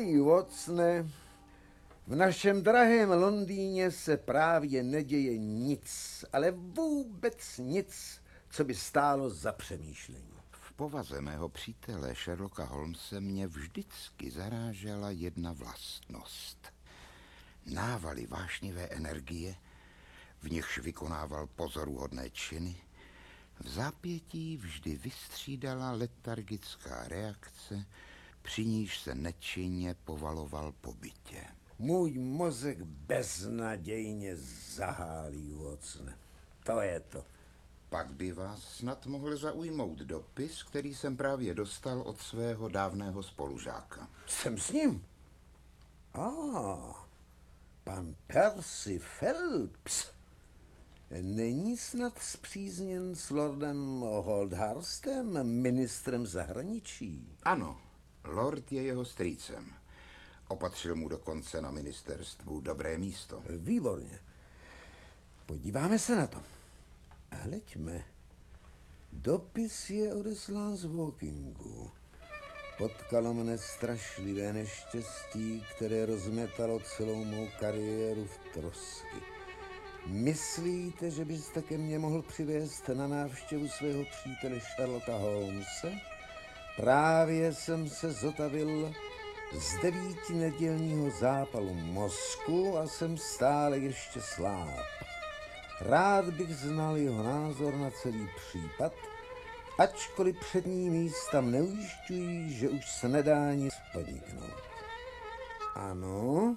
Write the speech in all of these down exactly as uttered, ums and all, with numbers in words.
Milý Watsone, v našem drahém Londýně se právě neděje nic, ale vůbec nic, co by stálo za přemýšlení. V povaze mého přítele Sherlocka Holmese mě vždycky zarážela jedna vlastnost. Návaly vášnivé energie, v nichž vykonával pozoruhodné činy, v zápětí vždy vystřídala letargická reakce, při níž se nečinně povaloval po bytě. Můj mozek beznadějně zahálí, Watsone. To je to. Pak by vás snad mohl zaujmout dopis, který jsem právě dostal od svého dávného spolužáka. Jsem s ním? A, ah, pan Percy Phelps. Není snad spřízněn s lordem Holdhurstem, ministrem zahraničí? Ano, lord je jeho strýcem. Opatřil mu dokonce na ministerstvu dobré místo. Výborně. Podíváme se na to. Hleďme. Dopis je odeslán z Wokingu. Potkalo mne strašlivé neštěstí, které rozmetalo celou mou kariéru v trosky. Myslíte, že byste ke mně mohl přivést na návštěvu svého přítele Sherlocka Holmese? Právě jsem se zotavil z devíti nedělního zápalu mozku a jsem stále ještě sláb. Rád bych znal jeho názor na celý případ, ačkoliv přední místa neujišťují, že už se nedá nic podniknout. Ano,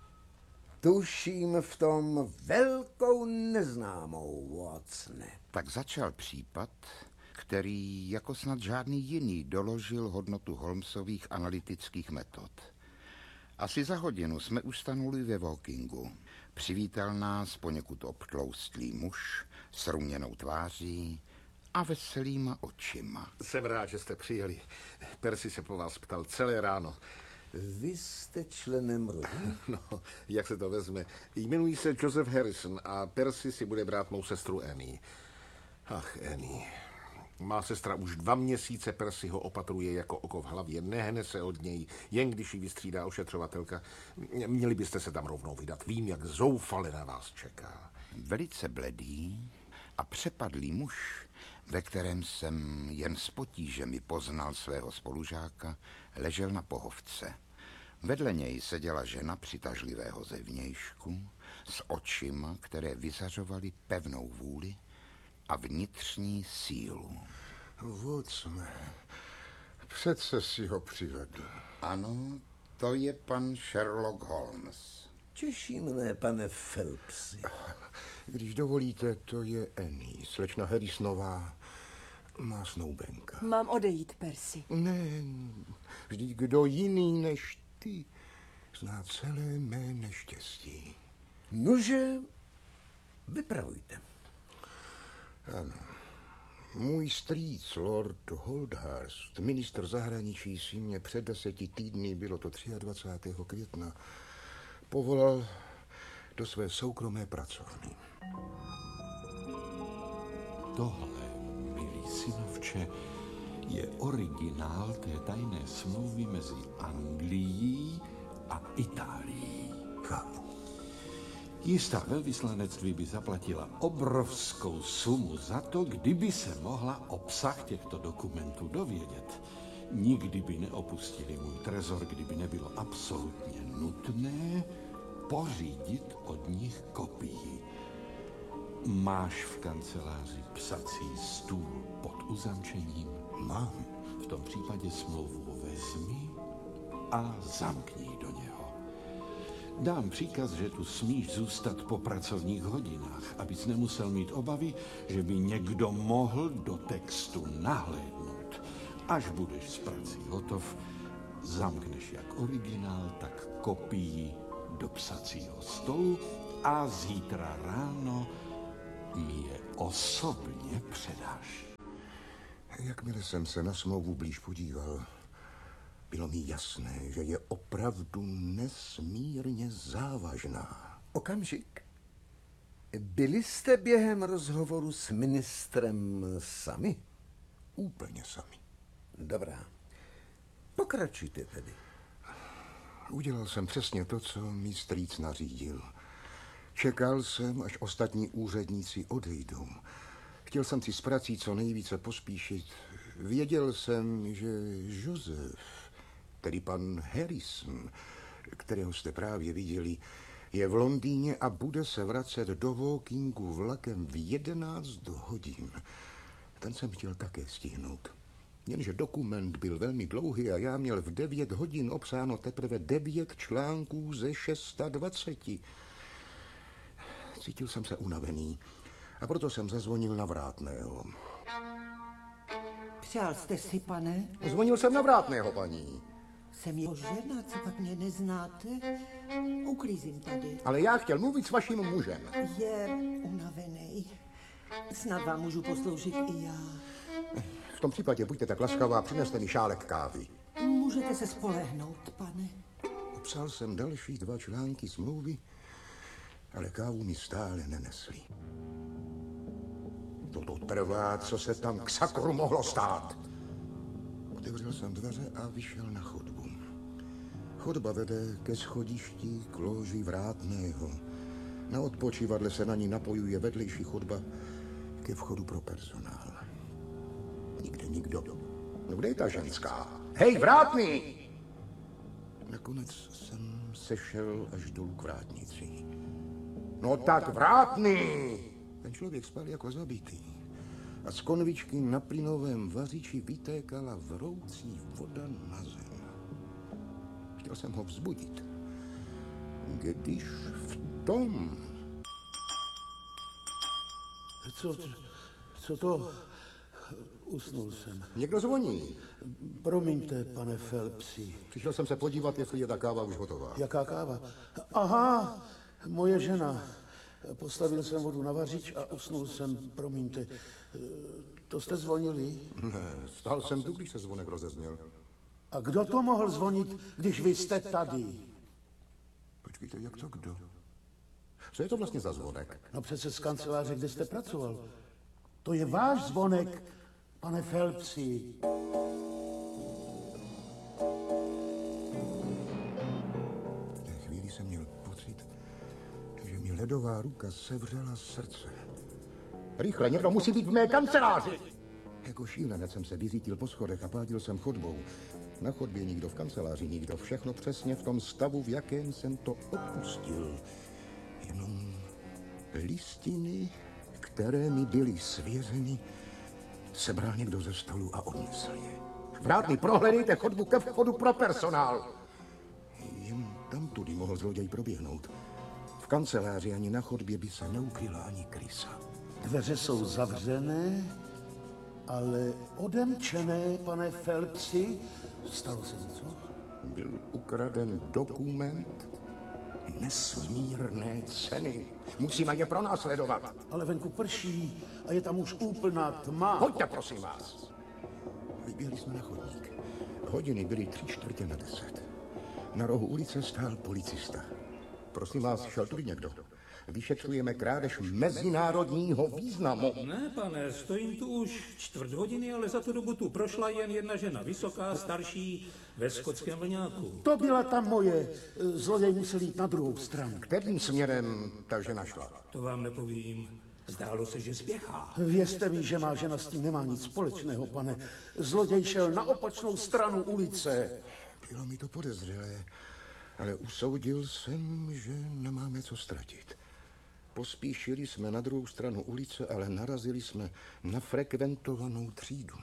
tuším v tom velkou neznámou, Watsone. Tak začal případ, který jako snad žádný jiný doložil hodnotu Holmesových analytických metod. Asi za hodinu jsme už stanuli ve Wokingu. Přivítal nás poněkud obtloustlý muž s ruměnou tváří a veselýma očima. Jsem rád, že jste přijeli. Percy se po vás ptal celé ráno. Vy jste členem rodu? No, jak se to vezme. Jmenuji se Joseph Harrison a Percy si bude brát mou sestru Annie. Ach, Annie. Má sestra už dva měsíce Percyho opatruje jako oko v hlavě. Nehne se od něj, jen když ji vystřídá ošetřovatelka. Měli byste se tam rovnou vydat. Vím, jak zoufale na vás čeká. Velice bledý a přepadlý muž, ve kterém jsem jen s potížemi poznal svého spolužáka, ležel na pohovce. Vedle něj seděla žena přitažlivého zevnějšku s očima, které vyzařovaly pevnou vůli a vnitřní sílu. Watsone, přece si ho přivedl. Ano, to je pan Sherlock Holmes. Těší mne, pane Phelpsi. Když dovolíte, to je Annie, slečna Harrisonová, má snoubenka. Mám odejít, Percy. Ne, vždyť kdo jiný než ty zná celé mé neštěstí. Nože, vypravujte. Ano. Můj strýc, lord Holdhurst, ministr zahraničí, si mě před deseti týdny, bylo to dvacátého třetího května, povolal do své soukromé pracovny. Tohle, milý synovče, je originál té tajné smlouvy mezi Anglií a Itálií. Chápu. Jistá velvyslanectví by zaplatila obrovskou sumu za to, kdyby se mohla obsah těchto dokumentů dovědět. Nikdy by neopustili můj trezor, kdyby nebylo absolutně nutné pořídit od nich kopii. Máš v kanceláři psací stůl pod uzamčením? Mám. V tom případě smlouvu vezmi a zamkni do něho. Dám příkaz, že tu smíš zůstat po pracovních hodinách, abys nemusel mít obavy, že by někdo mohl do textu nahlédnout. Až budeš s prací hotov, zamkneš jak originál, tak kopii do psacího stolu a zítra ráno mi je osobně předáš. Jakmile jsem se na smlouvu blíž podíval, bylo mi jasné, že je opravdu nesmírně závažná. Okamžik. Byli jste během rozhovoru s ministrem sami? Úplně sami. Dobrá. Pokračujte tedy. Udělal jsem přesně to, co mi strýc nařídil. Čekal jsem, až ostatní úředníci odejdou. Chtěl jsem si s prací co nejvíce pospíšit. Věděl jsem, že Josef, tedy pan Harrison, kterého jste právě viděli, je v Londýně a bude se vracet do Wokingu vlakem v jedenáct hodin. Ten jsem chtěl také stihnout. Jenže dokument byl velmi dlouhý a já měl v devět hodin obsáno teprve devět článků ze dvaceti šesti. Cítil jsem se unavený a proto jsem zazvonil na Vrátného. Přál jste si, pane? Zvonil jsem na Vrátného, paní. Jsem jeho žena, co pak mě neznáte? Uklízím tady. Ale já chtěl mluvit s vaším mužem. Je unavený. Snad vám můžu posloužit i já. V tom případě buďte tak laskavá, přineste mi šálek kávy. Můžete se spolehnout, pane. Obsal jsem další dva články smlouvy, ale kávu mi stále nenesli. Toto trvá, co se tam k sakru mohlo stát. Otevřel jsem dveře a vyšel na chodbu. Chodba vede ke schodišti k loži Vrátného. Na odpočívadle se na ní napojuje vedlejší chodba ke vchodu pro personál. Nikde nikdo. No kde je ta ženská? Hej, Vrátný! Nakonec jsem sešel až dolů k vrátnici. No tak Vrátný! Ten člověk spal jako zabitý. A z konvičky na plynovém vařiči vytékala vroucí voda na zem. Chtěl jsem ho vzbudit. Když v tom... Co, co to? Usnul jsem. Někdo zvoní. Promiňte, pane Phelpsi. Přišel jsem se podívat, jestli je ta káva už hotová. Jaká káva? Aha, moje žena. Postavil jsem vodu na vařič a usnul jsem. Promiňte, to jste zvonili? Ne, stál jsem tu, když se zvonek rozezněl. A kdo to mohl zvonit, když vy jste tady? Počkejte, jak to kdo? Co je to vlastně za zvonek? No přece z kanceláře, kde jste pracoval. To je váš zvonek, pane Phelpsi. V té chvíli jsem měl pocit, že mi ledová ruka sevřela srdce. Rychle, někdo musí být v mé kanceláři! Jako šílenec jsem se vyřítil po schodech a pádil jsem chodbou. Na chodbě nikdo, v kanceláři nikdo. Všechno přesně v tom stavu, v jakém jsem to opustil. Jenom listiny, které mi byly svěřeny, sebral někdo ze stolu a odnesl je. Vrátný, prohledejte chodbu ke vchodu pro personál. Jen tam tudy mohl zloděj proběhnout. V kanceláři ani na chodbě by se neukryla ani krysa. Dveře jsou zavřené, ale odemčené, pane Phelpsi. Stalo se něco? Byl ukraden dokument nesmírné ceny. Musíme je pronásledovat. Ale venku prší a je tam už úplná tma. Pojďte, prosím vás. Vyběhli jsme na chodník. Hodiny byly tři čtvrtě na deset. Na rohu ulice stál policista. Prosím vás, šel tudy někdo. Vyšetřujeme krádež mezinárodního významu. Ne, pane, stojím tu už čtvrt hodiny, ale za tu dobu tu prošla jen jedna žena, vysoká, starší, ve skotském vlňáku. To byla ta moje. Zloděj musel jít na druhou stranu. Kterým směrem ta žena šla? To vám nepovím. Zdálo se, že spěchá. Věřte mi, že má žena s tím nemá nic společného, pane. Zloděj šel na opačnou stranu ulice. Bylo mi to podezřelé, ale usoudil jsem, že nemáme co ztratit. Pospíšili jsme na druhou stranu ulice, ale narazili jsme na frekventovanou třídu.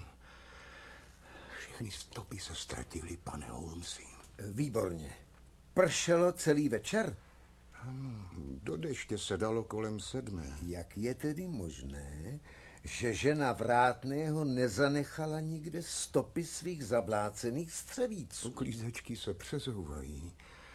Všechny stopy se ztratily, pane Holmesi. Výborně. Pršelo celý večer? Ano, do deště se dalo kolem sedmé. Jak je tedy možné, že žena Vrátného nezanechala nikde stopy svých zablácených střevíců? Uklízečky se přezouvají.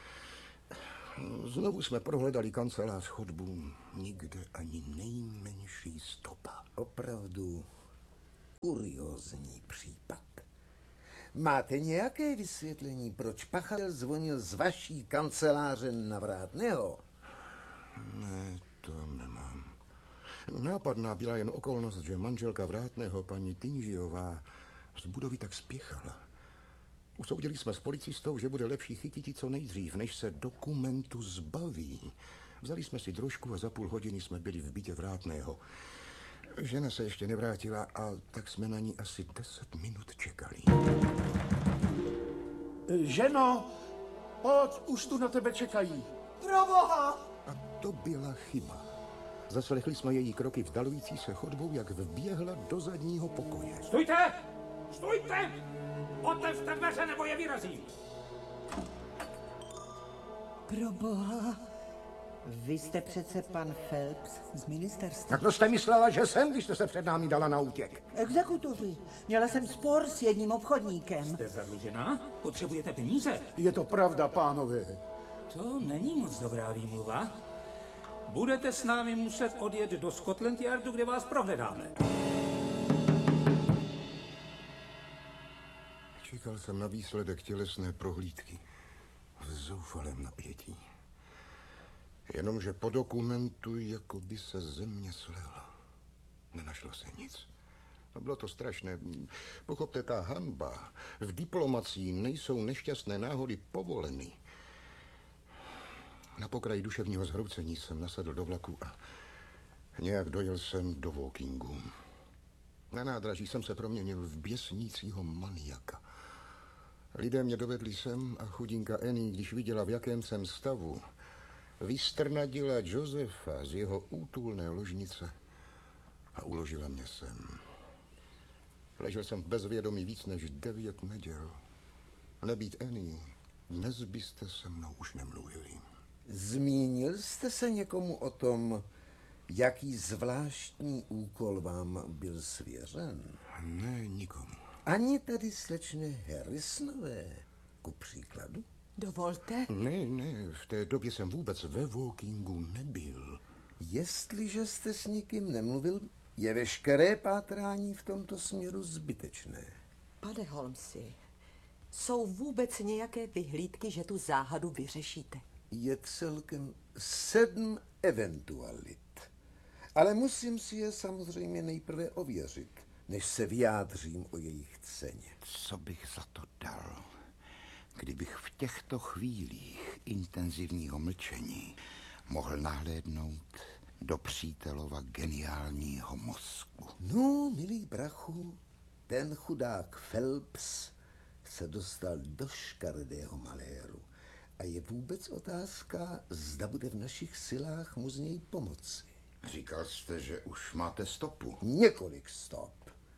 Znovu jsme prohledali kancelář, chodbu. Nikde ani nejmenší stopa. Opravdu kuriózní případ. Máte nějaké vysvětlení, proč pachatel zvonil z vaší kanceláře na Vrátného? Ne, to nemám. Nápadná byla jen okolnost, že manželka Vrátného, paní Tinžiová, z budovy tak spěchala. Usoudili jsme s policistou, že bude lepší chytit ji co nejdřív, než se dokumentu zbaví. Vzali jsme si drožku a za půl hodiny jsme byli v bytě Vrátného. Žena se ještě nevrátila a tak jsme na ní asi deset minut čekali. Ženo, pojď, už tu na tebe čekají. Proboha! A to byla chyba. Zaslechli jsme její kroky vzdalující se chodbou, jak vběhla do zadního pokoje. Stůjte! Stůjte! Otevřte dveře, nebo je vyrazím! Proboha! Vy jste přece pan Phelps z ministerstva. Jak to jste myslela, že jsem, když jste se před námi dala na útěk? Exekutoři. Měla jsem spor s jedním obchodníkem. Jste zadlužená? Potřebujete peníze? Je to pravda, pánové. To není moc dobrá výmluva. Budete s námi muset odjet do Scotland Yardu, kde vás prohledáme. Čekal jsem na výsledek tělesné prohlídky v zoufalém napětí. Jenomže po dokumentu jako by se země slela. Nenašlo se nic. No bylo to strašné. Pochopte, ta hanba. V diplomacii nejsou nešťastné náhody povoleny. Na pokraji duševního zhroucení jsem nasedl do vlaku a nějak dojel jsem do Wokingu. Na nádraží jsem se proměnil v běsnícího maniaka. Lidé mě dovedli sem a chudinka Annie, když viděla, v jakém jsem stavu, vystrnadila Josefa z jeho útulné ložnice a uložila mě sem. Ležel jsem v bezvědomí víc než devět neděl. Nebýt Annie, dnes byste se mnou už nemluvili. Zmínil jste se někomu o tom, jaký zvláštní úkol vám byl svěřen? Ne, nikomu. Ani tedy slečně Harrisonové, ku příkladu? Dovolte. Ne, ne, v té době jsem vůbec ve Wokingu nebyl. Jestliže jste s nikým nemluvil, je veškeré pátrání v tomto směru zbytečné. Pane Holmesi, jsou vůbec nějaké vyhlídky, že tu záhadu vyřešíte? Je celkem sedm eventualit. Ale musím si je samozřejmě nejprve ověřit, než se vyjádřím o jejich ceně. Co bych za to dal, kdybych v těchto chvílích intenzivního mlčení mohl nahlédnout do přítelova geniálního mozku? No, milý brachu, ten chudák Phelps se dostal do škaredého maléru. A je vůbec otázka, zda bude v našich silách mu z něj pomoci. Říkal jste, že už máte stopu. Několik stop.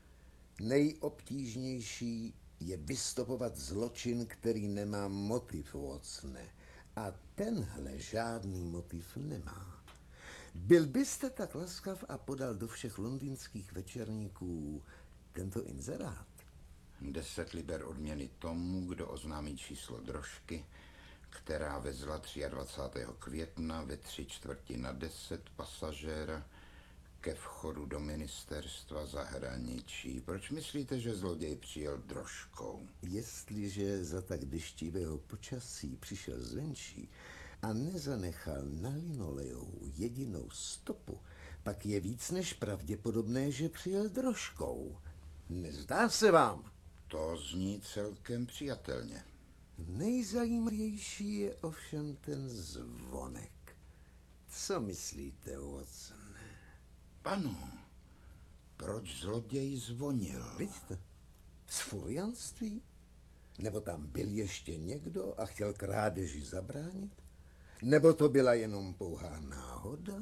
Nejobtížnější je vystopovat zločin, který nemá motiv, Watsone. A tenhle žádný motiv nemá. Byl byste tak laskav a podal do všech londýnských večerníků tento inzerát? Deset liber odměny tomu, kdo oznámí číslo drožky, která vezla dvacátého třetího května ve tři čtvrti na deset pasažéra ke vchodu do ministerstva zahraničí. Proč myslíte, že zloděj přijel drožkou? Jestliže za tak deštivého počasí přišel zvenčí a nezanechal na linoleu jedinou stopu, pak je víc než pravděpodobné, že přijel drožkou. Nezdá se vám? To zní celkem přijatelně. Nejzajímavější je ovšem ten zvonek. Co myslíte, Watsone? Panu, proč zloděj zvonil? Vidíte, z furianství? Nebo tam byl ještě někdo a chtěl krádeži zabránit? Nebo to byla jenom pouhá náhoda?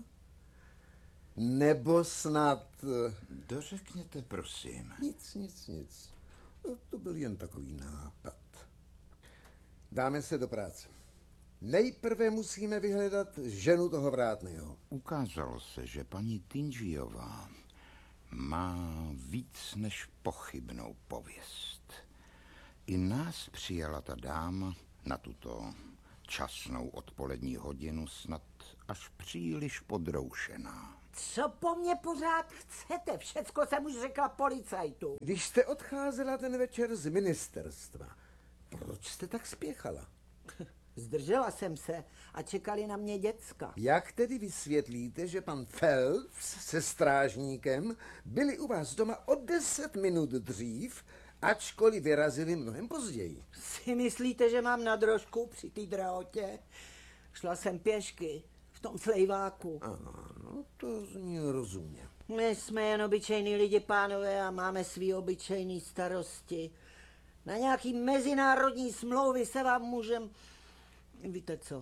Nebo snad... Dořekněte, prosím. Nic, nic, nic. To byl jen takový nápad. Dáme se do práce. Nejprve musíme vyhledat ženu toho Vrátného. Ukázalo se, že paní Tingiová má víc než pochybnou pověst. I nás přijala ta dáma na tuto časnou odpolední hodinu snad až příliš podroušená. Co po mně pořád chcete? Všecko jsem už řekla policajtu. Když jste odcházela ten večer z ministerstva, proč jste tak spěchala? Zdržela jsem se a čekali na mě děcka. Jak tedy vysvětlíte, že pan Phelps se strážníkem byli u vás doma o deset minut dřív ačkoliv vyrazili mnohem později. Si myslíte, že mám na drožku při té drahotě? Šla jsem pěšky v tom slejváku. Ano, no, to zní rozumně. My jsme jen obyčejní lidi, pánové, a máme svý obyčejný starosti. Na nějaký mezinárodní smlouvy se vám můžem... Víte co?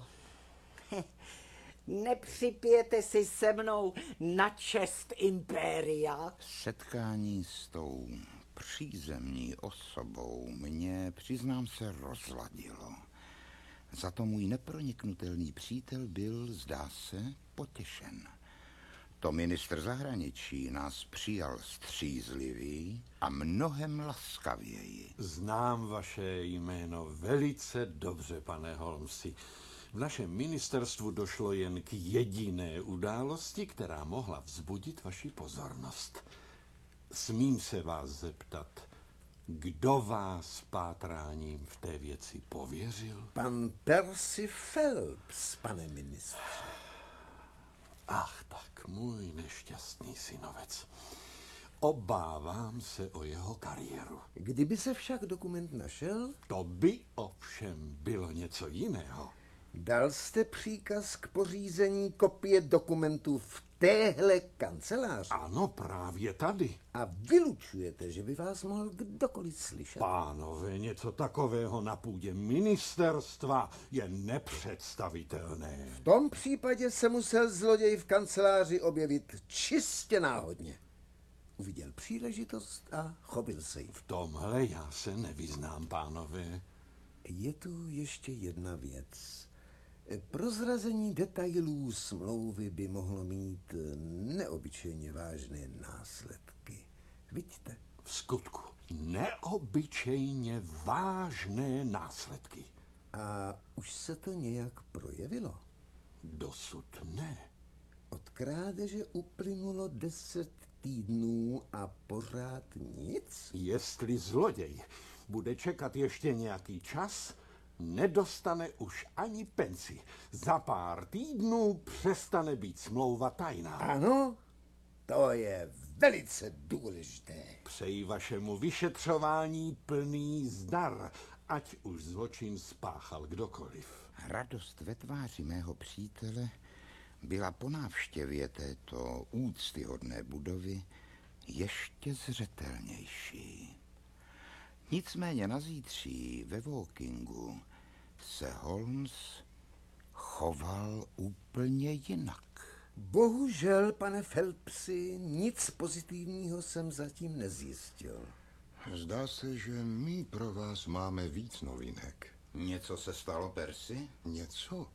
Nepřipijete si se mnou na čest impéria? Setkání s tou přízemní osobou mě, přiznám se, rozladilo. Za to můj neproniknutelný přítel byl, zdá se, potěšen. To ministr zahraničí nás přijal střízlivý a mnohem laskavěji. Znám vaše jméno velice dobře, pane Holmesi. V našem ministerstvu došlo jen k jediné události, která mohla vzbudit vaši pozornost. Smím se vás zeptat, kdo vás pátráním v té věci pověřil? Pan Percy Phelps, pane ministře. Ach tak, můj nešťastný synovec. Obávám se o jeho kariéru. Kdyby se však dokument našel, To by ovšem bylo něco jiného. dal jste příkaz k pořízení kopie dokumentů v téhle kanceláři Ano, právě tady. a vylučujete, že by vás mohl kdokoliv slyšet. Pánové, něco takového na půdě ministerstva je nepředstavitelné. V tom případě se musel zloděj v kanceláři objevit čistě náhodně. Uviděl příležitost a chopil se jí. V tomhle já se nevyznám, pánové. Je tu ještě jedna věc. Prozrazení detailů smlouvy by mohlo mít neobyčejně vážné následky. Vidíte? V skutku, neobyčejně vážné následky. A už se to nějak projevilo. Dosud ne. Od krádeže uplynulo deset týdnů a pořád nic? Jestli zloděj bude čekat ještě nějaký čas, nedostane už ani penzi. Za pár týdnů přestane být smlouva tajná. Ano, to je velice důležité. Přeji vašemu vyšetřování plný zdar, ať už zločin spáchal kdokoliv. Radost ve tváři mého přítele byla po návštěvě této úctyhodné budovy ještě zřetelnější. Nicméně na zítří ve Wokingu se Holmes choval úplně jinak. Bohužel, pane Phelpsi, nic pozitivního jsem zatím nezjistil. Zdá se, že my pro vás máme víc novinek. Něco se stalo, Percy? Něco?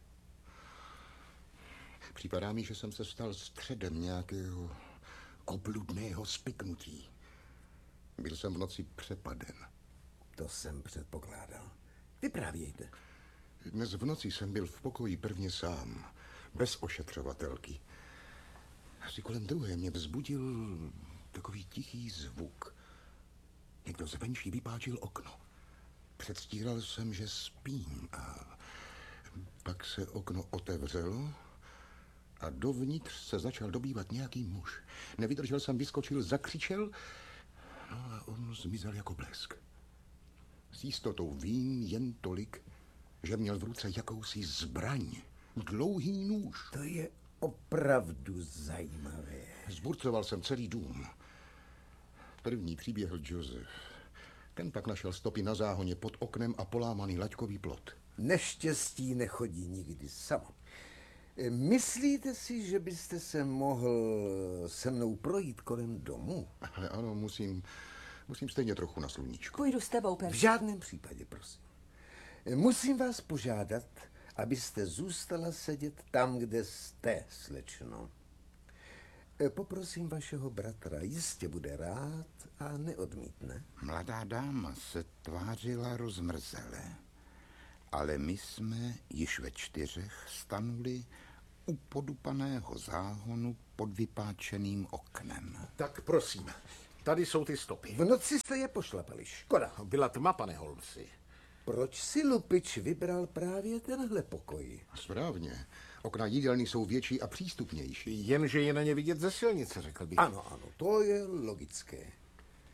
Připadá mi, že jsem se stal středem nějakého obludného spiknutí. Byl jsem v noci přepaden. To jsem předpokládal. Vyprávějte. Dnes v noci jsem byl v pokoji prvně sám, bez ošetřovatelky. Asi kolem druhé mě vzbudil takový tichý zvuk. Někdo zvenčí vypáčil okno. Předstíral jsem, že spím a pak se okno otevřelo a dovnitř se začal dobývat nějaký muž. Nevydržel jsem, vyskočil, zakřičel, no a on zmizel jako blesk. S jistotou vím jen tolik, že měl v ruce jakousi zbraň, dlouhý nůž. To je opravdu zajímavé. Zburcoval jsem celý dům. První přiběhl Joseph. Ten pak našel stopy na záhoně pod oknem a polámaný laťkový plot. Neštěstí nechodí nikdy samo. Myslíte si, že byste se mohl se mnou projít kolem domu? Ale ano, musím, musím stejně trochu na sluníčku. Půjdu s tebou, V Percy. žádném případě, prosím. Musím vás požádat, abyste zůstala sedět tam, kde jste, slečno. Poprosím vašeho bratra, jistě bude rád a neodmítne. Mladá dáma se tvářila rozmrzele, ale my jsme již ve čtyřech stanuli u podupaného záhonu pod vypáčeným oknem. Tak prosím, tady jsou ty stopy. V noci jste je pošlapali, škoda. Byla tma, pane Holmesi. Proč si lupič vybral právě tenhle pokoj? Správně. Okna jídelny jsou větší a přístupnější. Jenže je na ně vidět ze silnice, řekl bych. Ano, ano, to je logické.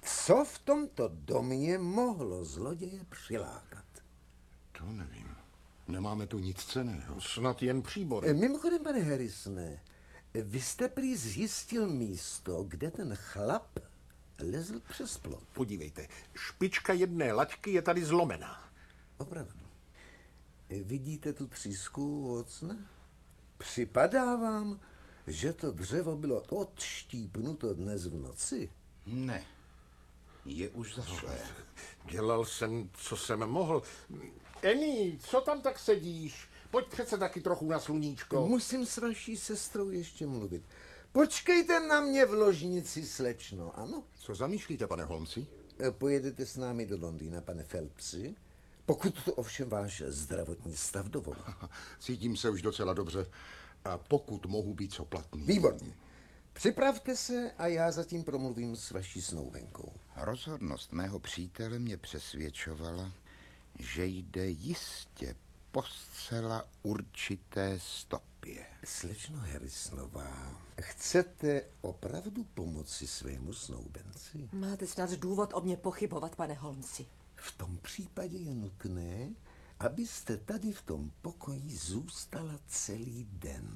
Co v tomto domě mohlo zloděje přilákat? To nevím. Nemáme tu nic cenného. Snad jen příbor. E, Mimochodem, pane Harrisone, vy jste prý zjistil místo, kde ten chlap lezl přes plot. Podívejte, špička jedné laťky je tady zlomená. Opravdu. E, Vidíte tu třísku, Watsone? Připadá vám, že to dřevo bylo odštípnuto dnes v noci? Ne, je už zašlé. Dělal jsem, co jsem mohl. Eni, co tam tak sedíš? Pojď přece taky trochu na sluníčko. Musím s vaší sestrou ještě mluvit. Počkejte na mě v ložnici, slečno, ano? Co zamýšlíte, pane Holmesi? E, Pojedete s námi do Londýna, pane Phelpsi? Pokud to ovšem váš zdravotní stav dovolí. Cítím se už docela dobře. A pokud mohu být co platný. Výborně. Připravte se a já zatím promluvím s vaší snoubenkou. Rozhodnost mého přítele mě přesvědčovala, že jde jistě po zcela určité stopě. Slečno Harrisonová, chcete opravdu pomoci svému snoubenci? Máte snad důvod o mě pochybovat, pane Holmesi. V tom případě je nutné, abyste tady v tom pokoji zůstala celý den.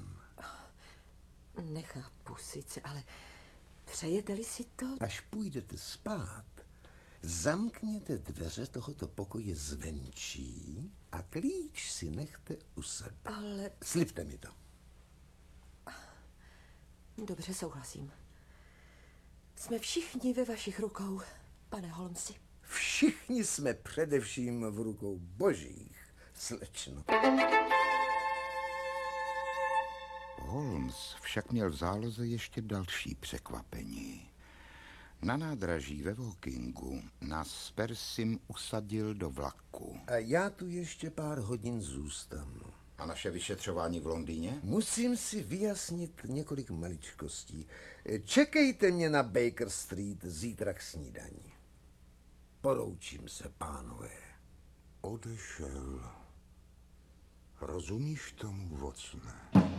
Nechápu sice, ale přejete-li si to? Až půjdete spát, zamkněte dveře tohoto pokoje zvenčí a klíč si nechte u sebe. Ale... Slibte mi to. Dobře, souhlasím. Jsme všichni ve vašich rukou, pane Holmesi. Všichni jsme především v rukou božích, slečno. Holmes však měl v záloze ještě další překvapení. Na nádraží ve Wokingu nás s Percym usadil do vlaku. A já tu ještě pár hodin zůstanu. A naše vyšetřování v Londýně? Musím si vyjasnit několik maličkostí. Čekejte mě na Baker Street zítra k snídani. Poroučím se, pánové. Odešel. Rozumíš tomu, Watsone?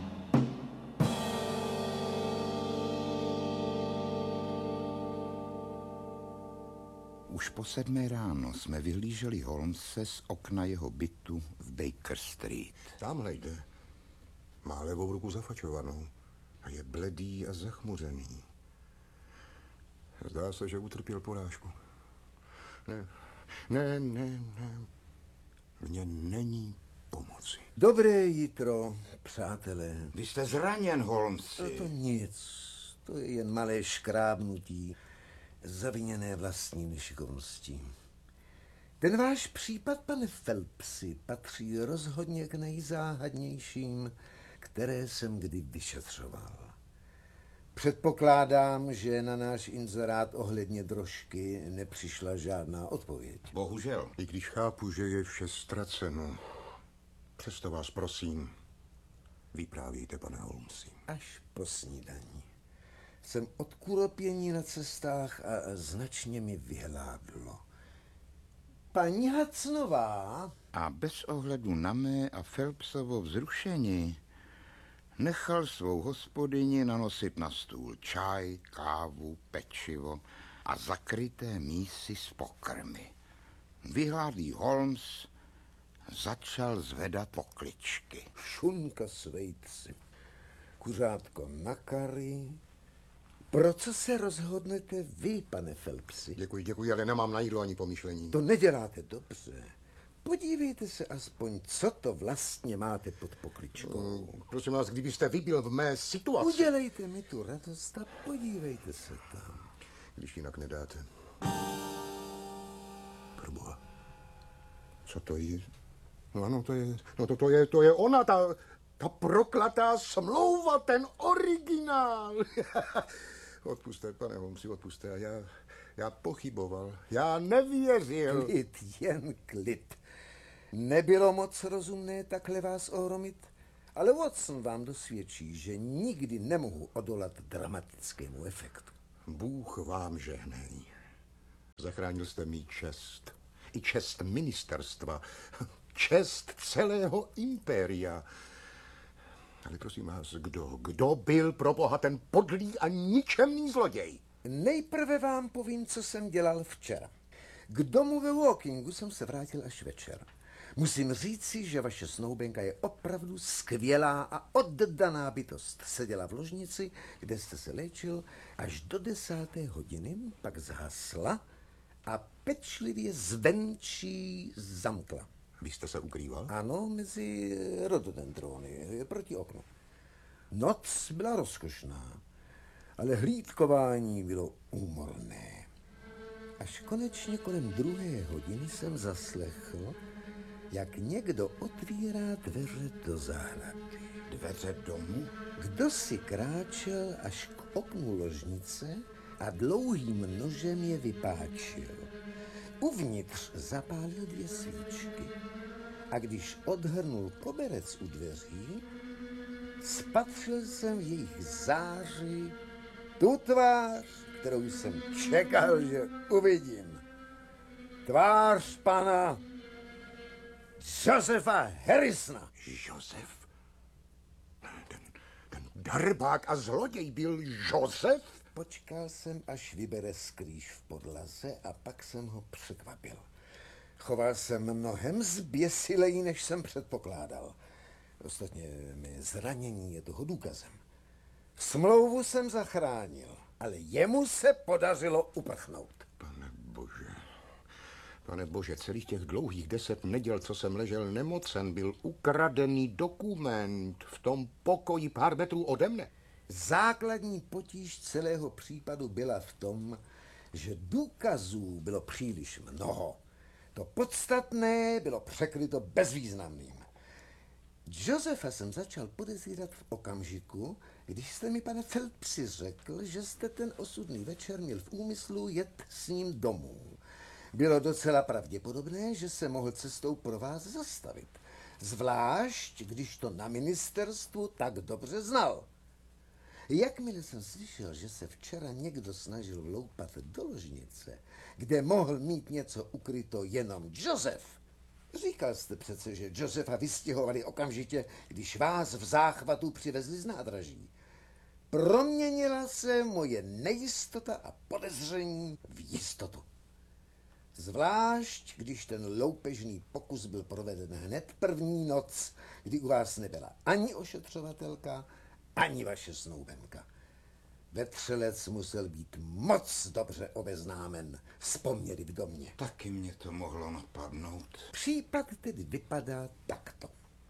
Už po sedmé ráno jsme vyhlíželi Holmese z okna jeho bytu v Baker Street. Tamhle jde. Má levou ruku zafačovanou a je bledý a zachmuřený. Zdá se, že utrpěl porážku. Ne, ne, ne, ne. Mně není pomoci. Dobré jitro, přátelé. Vy jste zraněn, Holmesi. To, to nic. To je jen malé škrábnutí, zaviněné vlastní nešikovností. Ten váš případ, pane Phelpsi, patří rozhodně k nejzáhadnějším, které jsem kdy vyšetřoval. Předpokládám, že na náš inzerát ohledně drožky nepřišla žádná odpověď. Bohužel. I když chápu, že je vše ztraceno, přesto vás prosím, vyprávějte, pane Holmesi. Až po snídani. Jsem od kuropění na cestách a značně mi vyhládlo. Paní Hudsonová? A bez ohledu na mé a Phelpsovo vzrušení nechal svou hospodyni nanosit na stůl čaj, kávu, pečivo a zakryté mísy s pokrmy. Vyhládlý Holmes začal zvedat pokličky. Šunka s vejci, kuřátko na kary. Pro co se rozhodnete vy, pane Phelpsi? Děkuji, děkuji, ale nemám na jídlo ani pomyšlení. To neděláte dobře. Podívejte se aspoň, co to vlastně máte pod pokličkou. Mm, prosím vás, kdybyste vy byl v mé situaci... Udělejte mi tu radost a podívejte se tam. Když jinak nedáte. Proboha. Co to je? No ano, to je, no to, to je, to je ona, ta, ta proklatá smlouva, ten originál. Odpuste, pane Holmesi, odpuste. A já, já pochyboval, já nevěřil. Klid, jen klid. Nebylo moc rozumné takhle vás ohromit, ale Watson vám dosvědčí, že nikdy nemohu odolat dramatickému efektu. Bůh vám žehnej. Zachránil jste mý čest. I čest ministerstva. Čest celého impéria. Ale prosím vás, kdo, kdo byl pro boha ten podlý a ničemný zloděj? Nejprve vám povím, co jsem dělal včera. K domu ve Wokingu jsem se vrátil až večer. Musím říci, že vaše snoubenka je opravdu skvělá a oddaná bytost. Seděla v ložnici, kde jste se léčil, až do desáté hodiny, pak zhasla a pečlivě zvenčí zamkla. Vy jste se ukrýval? Ano, mezi rododendrony, proti oknu. Noc byla rozkošná, ale hlídkování bylo úmorné. Až konečně kolem druhé hodiny jsem zaslechl, jak někdo otvírá dveře do zahrady. Dveře domu? Kdo si kráčel až k oknu ložnice a dlouhým nožem je vypáčil. Uvnitř zapálil dvě svíčky a když odhrnul koberec u dveří, spatřil jsem v jejich záři tu tvář, kterou jsem čekal, že uvidím. Tvář pana Josepha Harrisona. Josef? Ten, ten darbák a zloděj byl Josef? Počkal jsem, až vybere skrýž v podlaze a pak jsem ho překvapil. Choval se mnohem zběsileji, než jsem předpokládal. Ostatně mé zranění je toho důkazem. Smlouvu jsem zachránil, ale jemu se podařilo uprchnout. Pane bože, pane bože, celých těch dlouhých deset neděl, co jsem ležel nemocen, byl ukradený dokument v tom pokoji pár metrů ode mne. Základní potíž celého případu byla v tom, že důkazů bylo příliš mnoho. To podstatné bylo překryto bezvýznamným. Josefa jsem začal podezírat v okamžiku, když jste mi, pane Phelpsi, řekl, že jste ten osudný večer měl v úmyslu jet s ním domů. Bylo docela pravděpodobné, že se mohl cestou pro vás zastavit. Zvlášť, když to na ministerstvu tak dobře znal. Jakmile jsem slyšel, že se včera někdo snažil vloupat do ložnice, kde mohl mít něco ukryto jenom Josef, říkal jste přece, že Josefa vystěhovali okamžitě, když vás v záchvatu přivezli z nádraží. Proměnila se moje nejistota a podezření v jistotu. Zvlášť, když ten loupežný pokus byl proveden hned první noc, kdy u vás nebyla ani ošetřovatelka, ani vaše snoubenka. Vetřelec musel být moc dobře obeznámen s poměry v domě. Taky mě to mohlo napadnout. Případ tedy vypadá takto.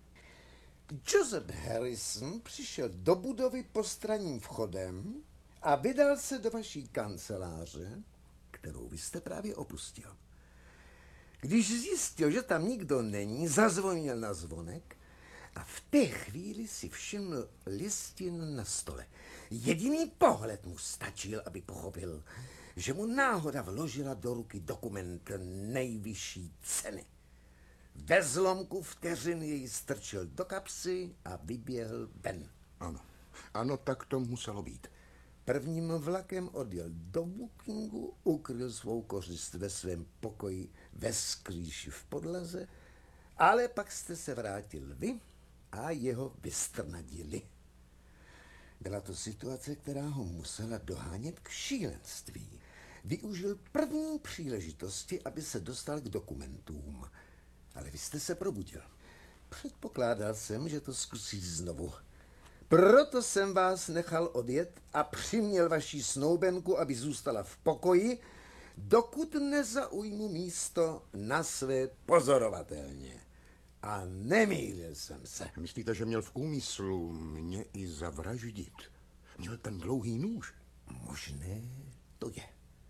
Joseph Harrison přišel do budovy postranním vchodem a vydal se do vaší kanceláře, kterou vy jste právě opustil. Když zjistil, že tam nikdo není, zazvonil na zvonek a v té chvíli si všiml listin na stole. Jediný pohled mu stačil, aby pochopil, že mu náhoda vložila do ruky dokument nejvyšší ceny. Ve zlomku vteřin jej strčil do kapsy a vyběhl ven. Ano, ano, tak to muselo být. Prvním vlakem odjel do Wokingu, ukryl svou kořist ve svém pokoji ve skrýši v podlaze, ale pak jste se vrátil vy a jeho vystrnadili. Byla to situace, která ho musela dohánět k šílenství. Využil první příležitosti, aby se dostal k dokumentům. Ale vy jste se probudil. Předpokládal jsem, že to zkusí znovu. Proto jsem vás nechal odjet a přiměl vaši snoubenku, aby zůstala v pokoji, dokud nezaujmu místo na své pozorovatelně. A nemýlil jsem se. Myslíte, že měl v úmyslu mě i zavraždit? Měl ten dlouhý nůž? Možné to je.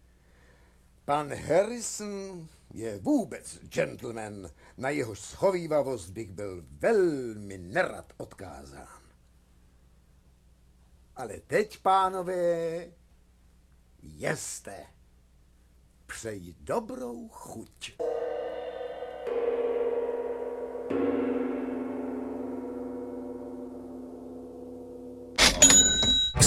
Pan Harrison je vůbec gentleman, na jehož schovívavost bych byl velmi nerad odkázán. Ale teď, pánové, jeste. Přeji dobrou chuť.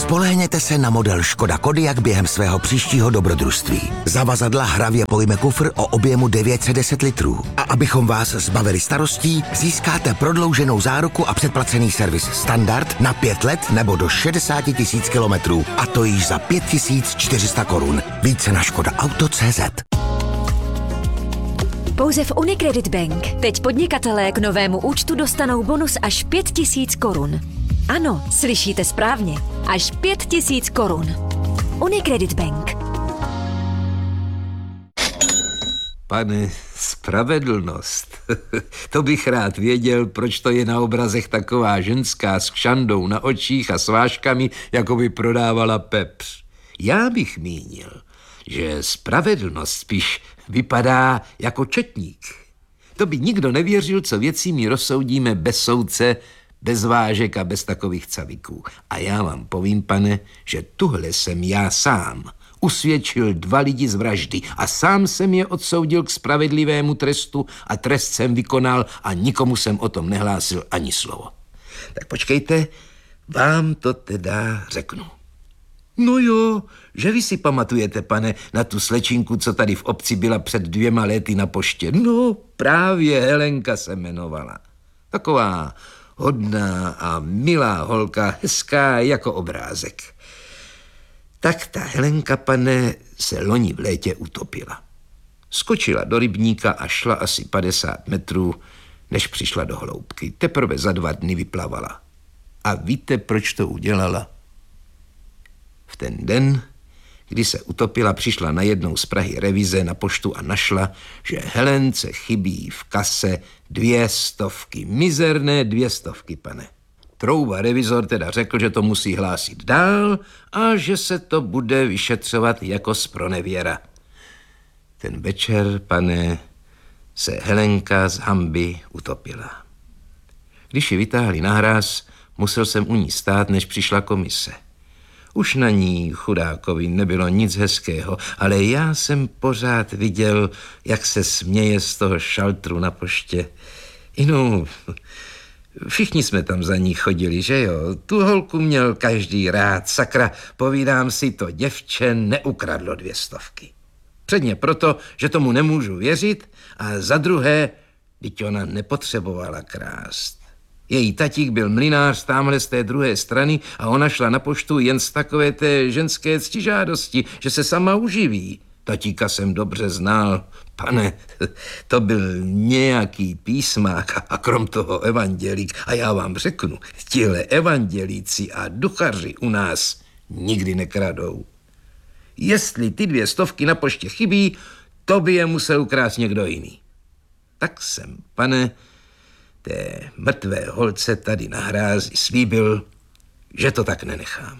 Spolehněte se na model Škoda Kodiaq během svého příštího dobrodružství. Zavazadla hravě pojme kufr o objemu devět set deset litrů. A abychom vás zbavili starostí, získáte prodlouženou záruku a předplacený servis standard na pět let nebo do šedesát tisíc kilometrů. A to již za pět tisíc čtyři sta korun. Více na škoda auto tečka cé zet. Pouze v Unicredit Bank teď podnikatelé k novému účtu dostanou bonus až pět tisíc korun. Ano, slyšíte správně. Až pět tisíc korun. Unicredit Bank. Pane, spravedlnost. To bych rád věděl, proč to je na obrazech taková ženská s kšandou na očích a s vážkami, jako by prodávala pepř. Já bych mínil, že spravedlnost spíš vypadá jako četník. To by nikdo nevěřil, co věcí mi rozsoudíme bez soudce, bez vážek a bez takových caviků. A já vám povím, pane, že tuhle jsem já sám usvědčil dva lidi z vraždy a sám jsem je odsoudil k spravedlivému trestu a trest jsem vykonal a nikomu jsem o tom nehlásil ani slovo. Tak počkejte, vám to teda řeknu. No jo, že vy si pamatujete, pane, na tu slečinku, co tady v obci byla před dvěma lety na poště. No, právě Helenka se jmenovala. Taková hodná a milá holka, hezká jako obrázek. Tak ta Helenka, pane, se loni v létě utopila. Skočila do rybníka a šla asi padesát metrů, než přišla do hloubky. Teprve za dva dny vyplavala. A víte, proč to udělala? V ten den, kdy se utopila, přišla najednou z Prahy revize na poštu a našla, že Helence chybí v kase dvě stovky. Mizerné dvě stovky, pane. Trouba revizor teda řekl, že to musí hlásit dál a že se to bude vyšetřovat jako zpronevěra. Ten večer, pane, se Helenka z hanby utopila. Když ji vytáhli na hráz, musel jsem u ní stát, než přišla komise. Už na ní, chudákovi, nebylo nic hezkého, ale já jsem pořád viděl, jak se směje z toho šaltru na poště. Inu, všichni jsme tam za ní chodili, že jo? Tu holku měl každý rád, sakra, povídám si, to děvče neukradlo dvě stovky. Předně proto, že tomu nemůžu věřit, a za druhé, vždyť ona nepotřebovala krást. Její tatík byl mlynář tamhle z té druhé strany a ona šla na poštu jen z takové té ženské ctižádosti, že se sama uživí. Tatíka jsem dobře znal. Pane, to byl nějaký písmák a krom toho evangelík. A já vám řeknu, tihle evangelíci a duchaři u nás nikdy nekradou. Jestli ty dvě stovky na poště chybí, to by je musel ukrást někdo jiný. Tak jsem, pane, té mrtvé holce tady na hrázi slíbil, že to tak nenechám.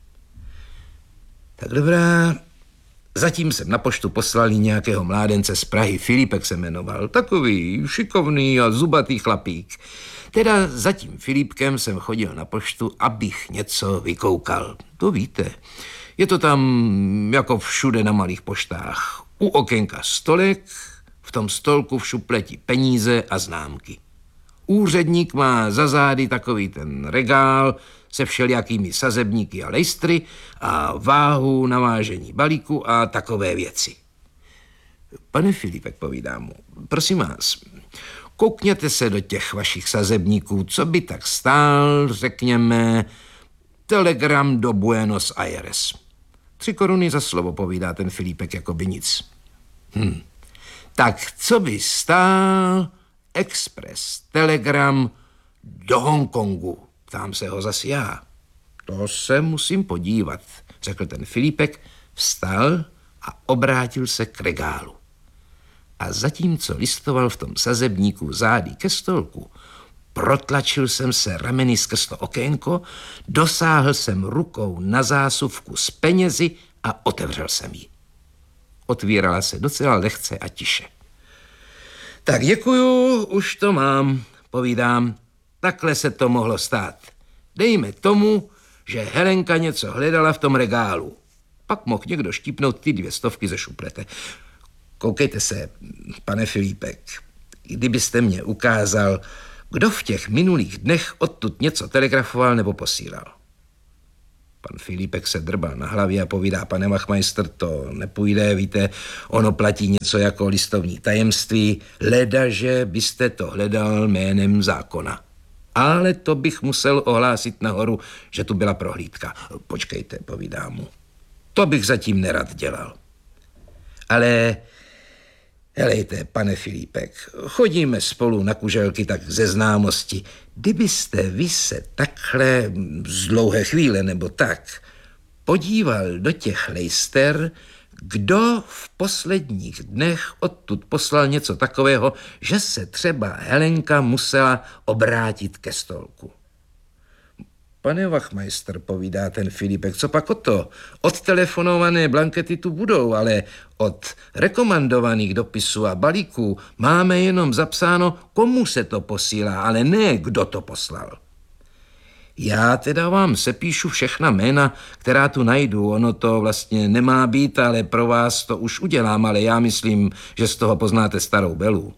Tak dobrá, zatím jsem na poštu poslal nějakého mládence z Prahy, Filipek se jmenoval, takový šikovný a zubatý chlapík. Teda za tím Filipkem jsem chodil na poštu, abych něco vykoukal. To víte, je to tam jako všude na malých poštách. U okénka stolek, v tom stolku v šupleti peníze a známky. Úředník má za zády takový ten regál se všelijakými sazebníky a lejstry a váhu na vážení balíku a takové věci. Pane Filipek, povídám mu, prosím vás, koukněte se do těch vašich sazebníků, co by tak stál, řekněme, telegram do Buenos Aires. Tři koruny za slovo, povídá ten Filipek, jako by nic. Hm. Tak co by stál expres telegram do Hongkongu? Ptám se ho zas já. To se musím podívat, řekl ten Filipek, vstal a obrátil se k regálu. A zatímco listoval v tom sazebníku zády ke stolku, protlačil jsem se rameny skrz to okénko, dosáhl jsem rukou na zásuvku s penězi a otevřel jsem ji. Otvírala se docela lehce a tiše. Tak děkuju, už to mám, povídám. Takhle se to mohlo stát. Dejme tomu, že Helenka něco hledala v tom regálu. Pak mohl někdo štípnout ty dvě stovky ze šuplete. Koukejte se, pane Filipek, kdybyste mě ukázal, kdo v těch minulých dnech odtud něco telegrafoval nebo posílal. Pan Filipek se drbal na hlavě a povídá, pane Wachmeister, to nepůjde, víte, ono platí něco jako listovní tajemství, ledaže byste to hledal jménem zákona. Ale to bych musel ohlásit nahoru, že tu byla prohlídka. Počkejte, povídá mu. To bych zatím nerad dělal. Ale, helejte, pane Filipek, chodíme spolu na kuželky tak ze známosti. Kdybyste vy se takhle z dlouhé chvíle nebo tak podíval do těch lejster, kdo v posledních dnech odtud poslal něco takového, že se třeba Helenka musela obrátit ke stolku. Pane Wachmeister, povídá ten Filipek, co pak o to? Odtelefonované blankety tu budou, ale od rekomandovaných dopisů a balíků máme jenom zapsáno, komu se to posílá, ale ne, kdo to poslal. Já teda vám sepíšu všechna jména, která tu najdu. Ono to vlastně nemá být, ale pro vás to už udělám, ale já myslím, že z toho poznáte starou Belu.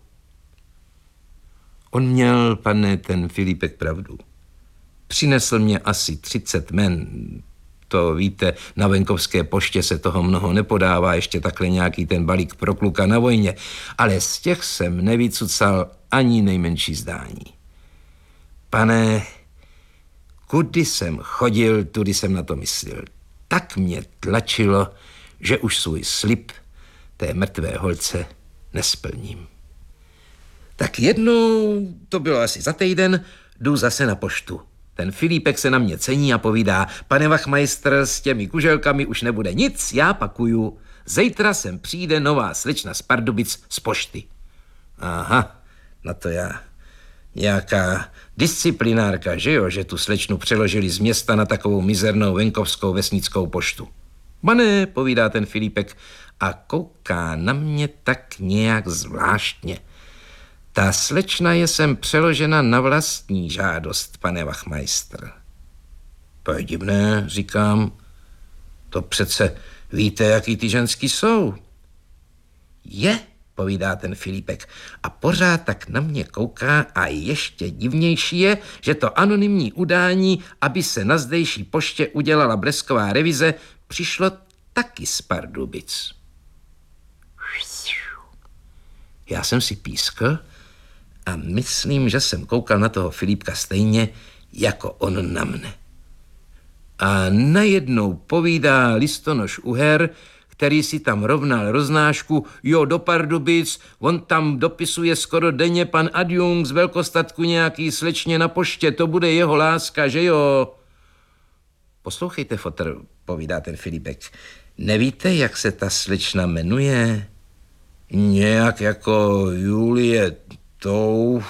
On měl, pane, ten Filipek, pravdu. Přinesl mě asi třicet men. To víte, na venkovské poště se toho mnoho nepodává, ještě takhle nějaký ten balík pro kluka na vojně, ale z těch jsem nevycucal ani nejmenší zdání. Pane, kudy jsem chodil, tudy jsem na to myslel. Tak mě tlačilo, že už svůj slib té mrtvé holce nesplním. Tak jednou, to bylo asi za týden, jdu zase na poštu. Ten Filipek se na mě cení a povídá, pane Wachmeister, s těmi kuželkami už nebude nic, já pakuju. Zítra sem přijde nová slečna z Pardubic z pošty. Aha, na to já. Nějaká disciplinárka, že jo, že tu slečnu přeložili z města na takovou mizernou venkovskou vesnickou poštu. Pane, povídá ten Filipek a kouká na mě tak nějak zvláštně. Ta slečna je sem přeložena na vlastní žádost, pane Wachmeister. To je divné, říkám. To přece víte, jaký ty ženský jsou. Je, povídá ten Filipek a pořád tak na mě kouká a ještě divnější je, že to anonymní udání, aby se na zdejší poště udělala blesková revize, přišlo taky z Pardubic. Já jsem si pískl a myslím, že jsem koukal na toho Filipka stejně, jako on na mne. A najednou povídá listonoš Uher, který si tam rovnal roznášku, jo, do Pardubic, on tam dopisuje skoro denně pan adjunkt z velkostatku nějaký slečně na poště, to bude jeho láska, že jo? Poslouchejte, fotr, povídá ten Filipek, nevíte, jak se ta slečna jmenuje? Nějak jako Julie Touf...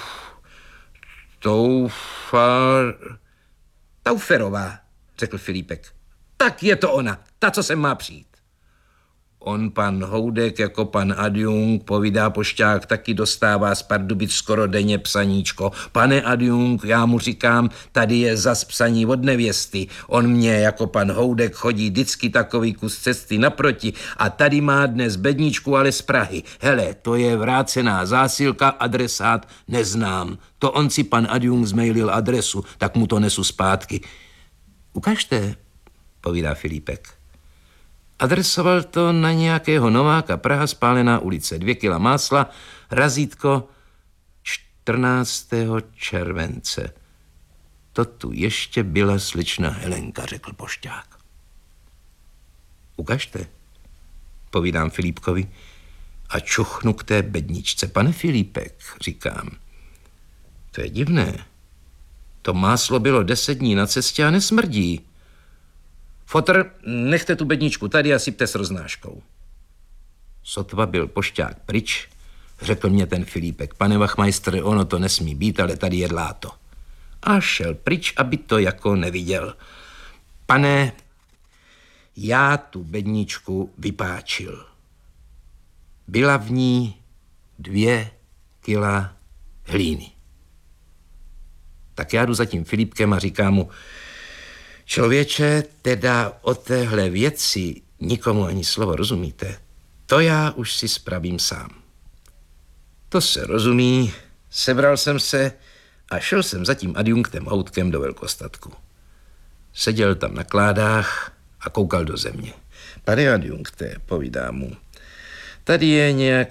Toufar... Tauferová, řekl Filipek. Tak je to ona, ta, co sem má přijít. On, pan Houdek, jako pan adjunkt, povídá pošťák, taky dostává z Pardubic skoro denně psaníčko. Pane adjunkt, já mu říkám, tady je zas psaní od nevěsty. On mě, jako pan Houdek, chodí vždycky takový kus cesty naproti a tady má dnes bedničku, ale z Prahy. Hele, to je vrácená zásilka, adresát neznám. To on si pan adjunkt zmailil adresu, tak mu to nesu zpátky. Ukažte, povídá Filipek. Adresoval to na nějakého Nováka, Praha, Spálená ulice, dvě kila másla, razítko čtrnáctého července. To tu ještě byla slečna Helenka, řekl pošťák. Ukažte, povídám Filipkovi a čuchnu k té bedničce. Pane Filipek, říkám, to je divné. To máslo bylo deset dní na cestě a nesmrdí. Fotr, nechte tu bedničku tady a sypte s roznáškou. Sotva byl pošťák pryč, řekl mě ten Filipek. Pane Wachmeister, ono to nesmí být, ale tady je dláto. A šel pryč, aby to jako neviděl. Pane, já tu bedničku vypáčil. Byla v ní dvě kila hlíny. Tak já jdu za tím Filipkem a říkám mu, člověče, teda o téhle věci nikomu ani slovo, rozumíte? To já už si spravím sám. To se rozumí, sebral jsem se a šel jsem za tím adjunktem Houtkem do velkostatku. Seděl tam na kládách a koukal do země. Pane adjunkte, povídá mu, tady je nějak